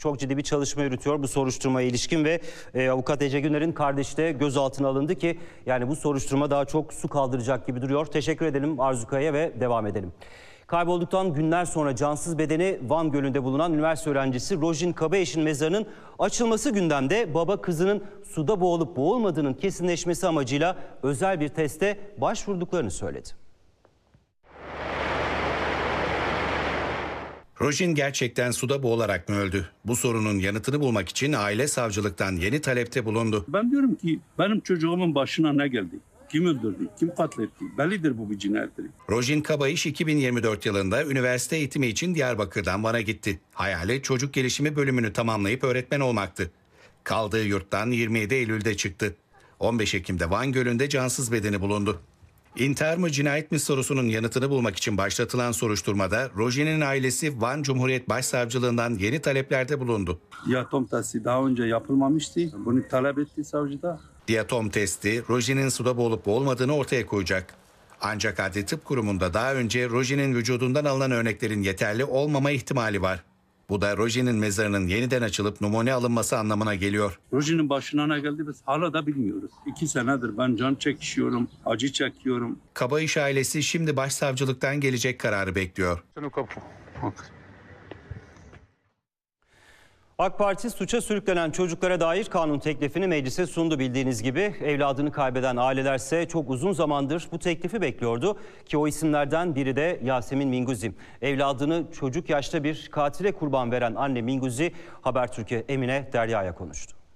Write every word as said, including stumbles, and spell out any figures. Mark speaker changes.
Speaker 1: çok ciddi bir çalışma yürütüyor bu soruşturmaya ilişkin ve e, avukat Ece Güner'in kardeşi de gözaltına alındı ki yani bu soruşturma daha çok su kaldıracak gibi duruyor. Teşekkür edelim Arzu Kaya'ya ve devam edelim. Kaybolduktan günler sonra cansız bedeni Van Gölü'nde bulunan üniversite öğrencisi Rojin Kabayeş'in mezarının açılması gündemde. Baba kızının suda boğulup boğulmadığının kesinleşmesi amacıyla özel bir teste başvurduklarını söyledi.
Speaker 2: Rojin gerçekten suda boğularak mı öldü? Bu sorunun yanıtını bulmak için aile savcılıktan yeni talepte bulundu.
Speaker 3: Ben diyorum ki benim çocuğumun başına ne geldi? Kim öldürdü? Kim katletti? Bellidir bu bir cinayettir.
Speaker 2: Rojin Kabayeş iki bin yirmi dört yılında üniversite eğitimi için Diyarbakır'dan Van'a gitti. Hayali çocuk gelişimi bölümünü tamamlayıp öğretmen olmaktı. Kaldığı yurttan yirmi yedi Eylül'de çıktı. on beş Ekim'de Van Gölü'nde cansız bedeni bulundu. İntihar mı cinayet mi sorusunun yanıtını bulmak için başlatılan soruşturmada Rojin'in ailesi Van Cumhuriyet Başsavcılığından yeni taleplerde bulundu.
Speaker 3: Diatom testi daha önce yapılmamıştı. Bunu talep etti savcı da.
Speaker 2: Diatom testi Rojin'in suda boğulup boğulmadığını ortaya koyacak. Ancak Adli Tıp Kurumu'nda daha önce Rojin'in vücudundan alınan örneklerin yeterli olmama ihtimali var. Bu da Rojin'in mezarının yeniden açılıp numune alınması anlamına geliyor.
Speaker 3: Rojin'in başına ne geldi biz hala da bilmiyoruz. İki senedir ben can çekişiyorum, acı çekiyorum.
Speaker 2: Kabayeş ailesi şimdi başsavcılıktan gelecek kararı bekliyor.
Speaker 1: AK Parti suça sürüklenen çocuklara dair kanun teklifini meclise sundu bildiğiniz gibi. Evladını kaybeden ailelerse çok uzun zamandır bu teklifi bekliyordu. Ki o isimlerden biri de Yasemin Minguzi. Evladını çocuk yaşta bir katile kurban veren anne Minguzi Habertürk'e Emine Derya'ya konuştu.